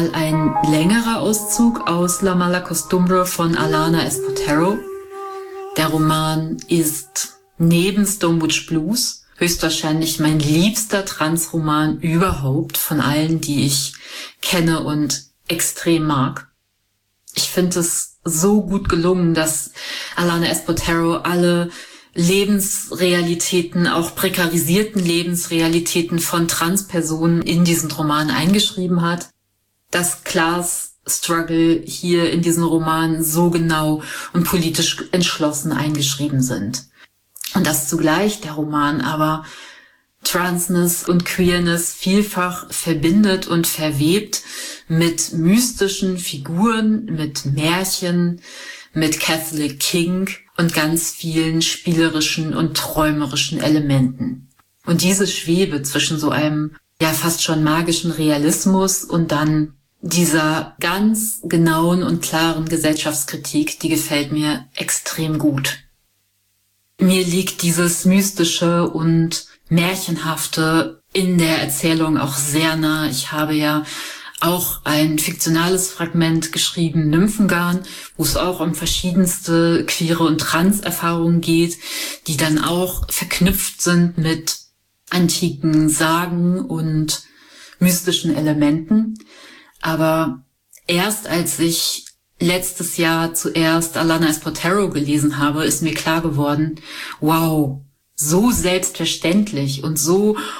mal ein längerer Auszug aus La Mala Costumbre von Alana Espotero. Der Roman ist neben Stonebridge Blues höchstwahrscheinlich mein liebster Transroman überhaupt von allen, die ich kenne und extrem mag. Ich finde es so gut gelungen, dass Alana Espotero alle Lebensrealitäten, auch prekarisierten Lebensrealitäten von Transpersonen in diesen Roman eingeschrieben hat. Dass Class Struggle hier in diesen Roman so genau und politisch entschlossen eingeschrieben sind. Und dass zugleich der Roman aber Transness und Queerness vielfach verbindet und verwebt mit mystischen Figuren, mit Märchen, mit Catholic King und ganz vielen spielerischen und träumerischen Elementen. Und diese Schwebe zwischen so einem ja fast schon magischen Realismus und dann dieser ganz genauen und klaren Gesellschaftskritik, die gefällt mir extrem gut. Mir liegt dieses Mystische und Märchenhafte in der Erzählung auch sehr nah. Ich habe ja auch ein fiktionales Fragment geschrieben, Nymphengarn, wo es auch um verschiedenste queere und Trans-Erfahrungen geht, die dann auch verknüpft sind mit antiken Sagen und mystischen Elementen. Aber erst als ich letztes Jahr zuerst Alana Espotero gelesen habe, ist mir klar geworden, wow, so selbstverständlich und so